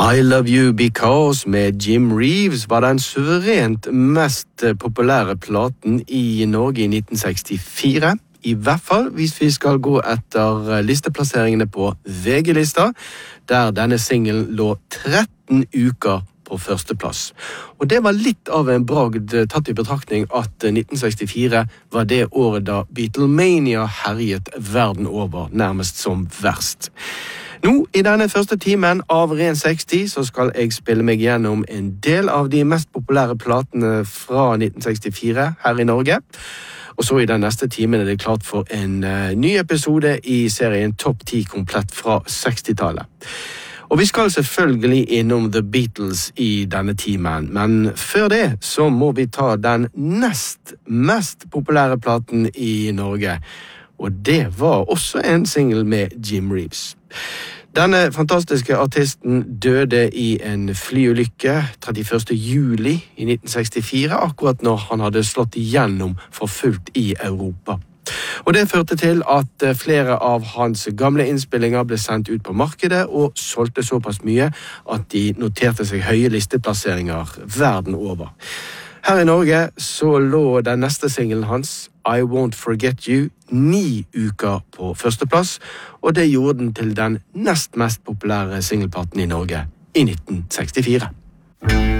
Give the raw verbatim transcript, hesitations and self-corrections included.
I Love You Because med Jim Reeves var den suverent mest populære platen i Norge i nitten sekstifire. I hvert fall hvis vi skal gå etter listeplasseringene på V G-lista, der denne singlen lå tretten uker på førsteplass. Og det var litt av en bragd tatt i betraktning at nitten sekstifire var det året da Beatlemania herjet verden over, nærmest som verst. Nå, i denne første timen av Ren seksti, så skal jeg spille meg gjennom en del av de mest populære platene fra nitten sekstifire her i Norge. Og så i den neste timen er det klart for en uh, ny episode i serien Topp ti komplett fra sekstitallet. Og vi skal selvfølgelig innom The Beatles i denne timen, men før det så må vi ta den nest mest populære platen i Norge. Og det var også en single med Jim Reeves. Denne fantastiske artisten døde i en flyulykke trettiførste juli i nitten sekstifire, akkurat når han hadde slått igjennom for fullt i Europa. Og det førte til at flere av hans gamle innspillinger ble sendt ut på markedet og solgte såpass mye at de noterte seg høye listeplasseringer verden over. Her i Norge så lå den neste singlen hans, I Won't Forget You, ni uker på førsteplass, og det gjorde den til den nest mest populære singleplaten i Norge i nitten sekstifire.